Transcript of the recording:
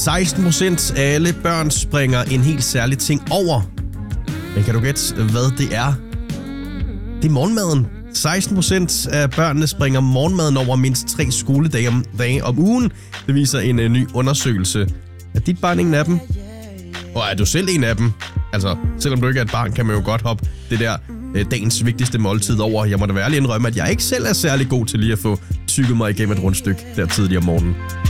16% af alle børn springer en helt særlig ting over. Men kan du gætte, hvad det er? Det er morgenmaden. 16% af børnene springer morgenmaden over mindst 3 skoledage om ugen. Det viser en ny undersøgelse. Er dit barn en af dem? Og er du selv en af dem? Altså, selvom du ikke er et barn, kan man jo godt hoppe det der dagens vigtigste måltid over. Jeg må da være ærlig indrømme, at jeg ikke selv er særlig god til lige at få tykket mig igennem et rundstykke der tidligere om morgenen.